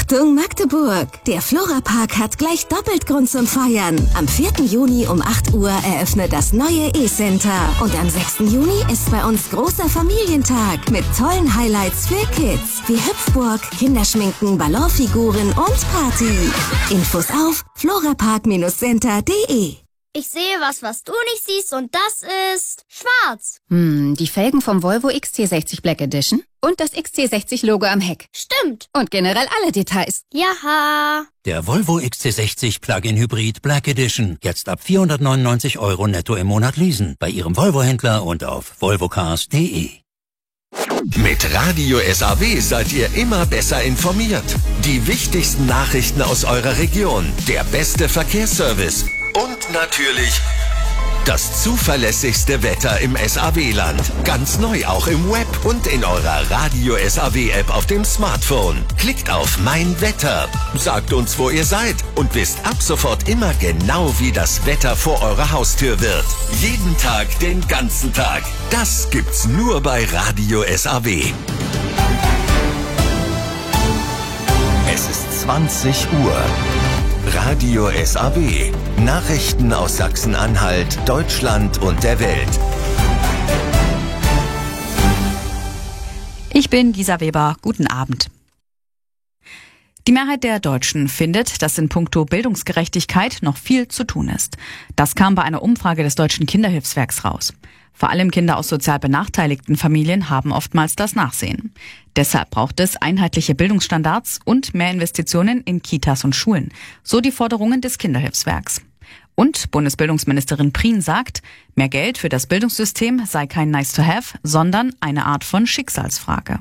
Achtung Magdeburg! Der Florapark hat gleich doppelt Grund zum Feiern. Am 4. Juni um 8 Uhr eröffnet das neue E-Center. Und am 6. Juni ist bei uns großer Familientag mit tollen Highlights für Kids. Wie Hüpfburg, Kinderschminken, Ballonfiguren und Party. Infos auf florapark-center.de. Ich sehe was du nicht siehst und das ist schwarz. Die Felgen vom Volvo XC60 Black Edition und das XC60-Logo am Heck. Stimmt. Und generell alle Details. Jaha. Der Volvo XC60 Plug-in Hybrid Black Edition. Jetzt ab 499 € netto im Monat leasen. Bei Ihrem Volvo-Händler und auf volvocars.de. Mit Radio SAW seid ihr immer besser informiert. Die wichtigsten Nachrichten aus eurer Region, der beste Verkehrsservice und natürlich das zuverlässigste Wetter im SAW-Land. Ganz neu auch im Web und in eurer Radio SAW-App auf dem Smartphone. Klickt auf Mein Wetter, sagt uns, wo ihr seid und wisst ab sofort immer genau, wie das Wetter vor eurer Haustür wird. Jeden Tag, den ganzen Tag. Das gibt's nur bei Radio SAW. Es ist 20 Uhr. Radio SAW. Nachrichten aus Sachsen-Anhalt, Deutschland und der Welt. Ich bin Gisa Weber. Guten Abend. Die Mehrheit der Deutschen findet, dass in puncto Bildungsgerechtigkeit noch viel zu tun ist. Das kam bei einer Umfrage des Deutschen Kinderhilfswerks raus. Vor allem Kinder aus sozial benachteiligten Familien haben oftmals das Nachsehen. Deshalb braucht es einheitliche Bildungsstandards und mehr Investitionen in Kitas und Schulen. So die Forderungen des Kinderhilfswerks. Und Bundesbildungsministerin Prien sagt, mehr Geld für das Bildungssystem sei kein nice to have, sondern eine Art von Schicksalsfrage.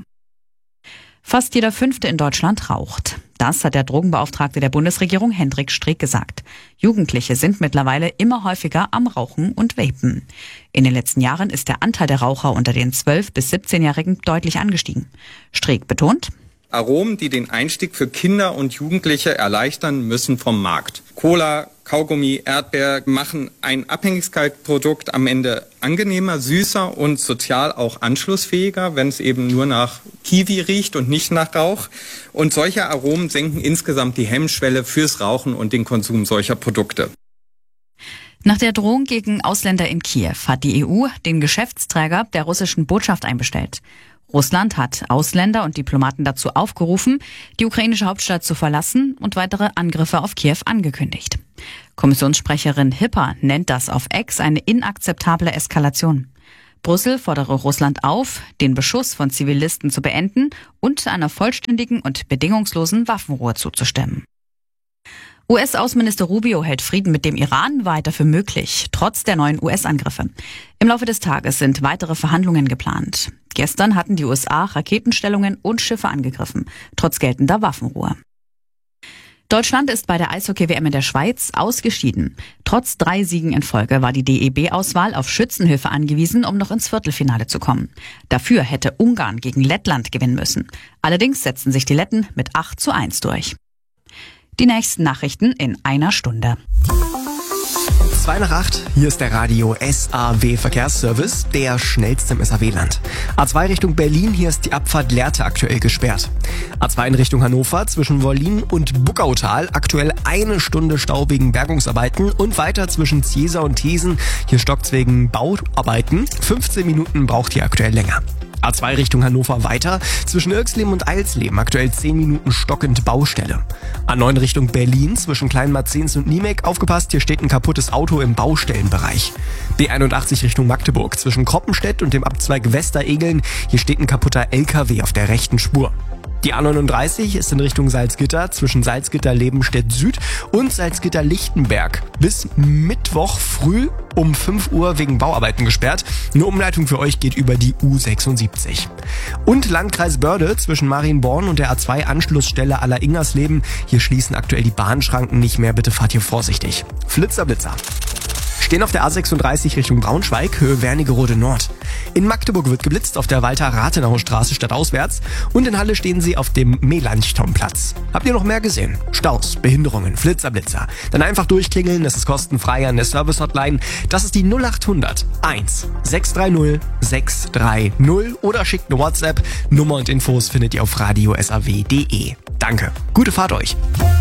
Fast jeder Fünfte in Deutschland raucht. Das hat der Drogenbeauftragte der Bundesregierung Hendrik Streeck gesagt. Jugendliche sind mittlerweile immer häufiger am Rauchen und Vapen. In den letzten Jahren ist der Anteil der Raucher unter den 12- bis 17-Jährigen deutlich angestiegen. Streeck betont: Aromen, die den Einstieg für Kinder und Jugendliche erleichtern, müssen vom Markt. Cola, Kaugummi, Erdbeer machen ein Abhängigkeitsprodukt am Ende angenehmer, süßer und sozial auch anschlussfähiger, wenn es eben nur nach Kiwi riecht und nicht nach Rauch. Und solche Aromen senken insgesamt die Hemmschwelle fürs Rauchen und den Konsum solcher Produkte. Nach der Drohung gegen Ausländer in Kiew hat die EU den Geschäftsträger der russischen Botschaft einbestellt. Russland hat Ausländer und Diplomaten dazu aufgerufen, die ukrainische Hauptstadt zu verlassen und weitere Angriffe auf Kiew angekündigt. Kommissionssprecherin Hipper nennt das auf X eine inakzeptable Eskalation. Brüssel fordere Russland auf, den Beschuss von Zivilisten zu beenden und einer vollständigen und bedingungslosen Waffenruhe zuzustimmen. US-Außenminister Rubio hält Frieden mit dem Iran weiter für möglich, trotz der neuen US-Angriffe. Im Laufe des Tages sind weitere Verhandlungen geplant. Gestern hatten die USA Raketenstellungen und Schiffe angegriffen, trotz geltender Waffenruhe. Deutschland ist bei der Eishockey-WM in der Schweiz ausgeschieden. Trotz 3 Siegen in Folge war die DEB-Auswahl auf Schützenhilfe angewiesen, um noch ins Viertelfinale zu kommen. Dafür hätte Ungarn gegen Lettland gewinnen müssen. Allerdings setzten sich die Letten mit 8:1 durch. Die nächsten Nachrichten in einer Stunde. 7:02, hier ist der Radio SAW Verkehrsservice, der schnellste im SAW-Land. A2 Richtung Berlin, hier ist die Abfahrt Lehrte aktuell gesperrt. A2 in Richtung Hannover zwischen Wollin und Buckautal aktuell 1 Stunde Stau wegen Bergungsarbeiten und weiter zwischen Ziesa und Thesen, hier stockt's wegen Bauarbeiten. 15 Minuten braucht hier aktuell länger. A2 Richtung Hannover weiter, zwischen Irxleben und Eilsleben aktuell 10 Minuten stockend Baustelle. A9 Richtung Berlin, zwischen Kleinmarzens und Niemek, aufgepasst, hier steht ein kaputtes Auto im Baustellenbereich. B81 Richtung Magdeburg, zwischen Kroppenstedt und dem Abzweig Westeregeln, hier steht ein kaputter LKW auf der rechten Spur. Die A39 ist in Richtung Salzgitter, zwischen Salzgitter-Lebenstedt Süd und Salzgitter-Lichtenberg bis Mittwoch früh um 5 Uhr wegen Bauarbeiten gesperrt. Eine Umleitung für euch geht über die U76. Und Landkreis Börde zwischen Marienborn und der A2-Anschlussstelle Aller-Ingersleben. Hier schließen aktuell die Bahnschranken nicht mehr. Bitte fahrt hier vorsichtig. Flitzer, Blitzer. Stehen auf der A36 Richtung Braunschweig, Höhe Wernigerode Nord. In Magdeburg wird geblitzt auf der Walter-Rathenau-Straße stadtauswärts und in Halle stehen sie auf dem Melanchthonplatz. Habt ihr noch mehr gesehen? Staus, Behinderungen, Flitzer, Blitzer? Dann einfach durchklingeln, das ist kostenfrei an der Service-Hotline. Das ist die 0800 1 630 630 oder schickt eine WhatsApp. Nummer und Infos findet ihr auf radiosaw.de. Danke. Gute Fahrt euch.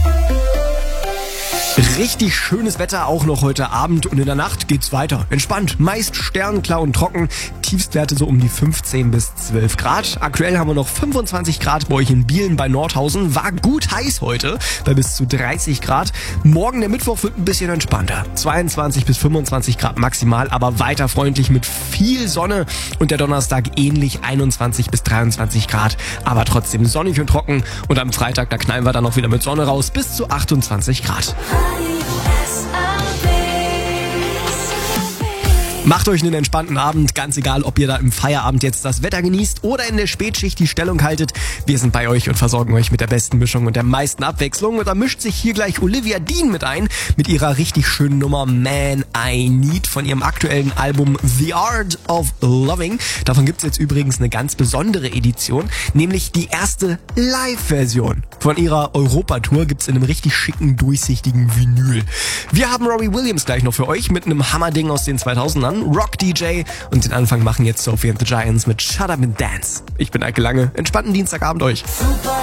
Richtig schönes Wetter auch noch heute Abend und in der Nacht geht's weiter. Entspannt, meist sternklar und trocken. Tiefstwerte so um die 15 bis 12 Grad. Aktuell haben wir noch 25 Grad bei euch in Bielen bei Nordhausen. War gut heiß heute bei bis zu 30 Grad. Morgen der Mittwoch wird ein bisschen entspannter. 22 bis 25 Grad maximal, aber weiter freundlich mit viel Sonne. Und der Donnerstag ähnlich 21 bis 23 Grad, aber trotzdem sonnig und trocken. Und am Freitag, da knallen wir dann noch wieder mit Sonne raus bis zu 28 Grad. Macht euch einen entspannten Abend, ganz egal, ob ihr da im Feierabend jetzt das Wetter genießt oder in der Spätschicht die Stellung haltet. Wir sind bei euch und versorgen euch mit der besten Mischung und der meisten Abwechslung. Und da mischt sich hier gleich Olivia Dean mit ein, mit ihrer richtig schönen Nummer Man I Need von ihrem aktuellen Album The Art of Loving. Davon gibt's jetzt übrigens eine ganz besondere Edition, nämlich die erste Live-Version. Von ihrer Europatour gibt's in einem richtig schicken, durchsichtigen Vinyl. Wir haben Robbie Williams gleich noch für euch mit einem Hammerding aus den 2000ern. Rock DJ und den Anfang machen jetzt Sophie and the Giants mit Shut Up and Dance. Ich bin Eike Lange. Entspannten Dienstagabend euch.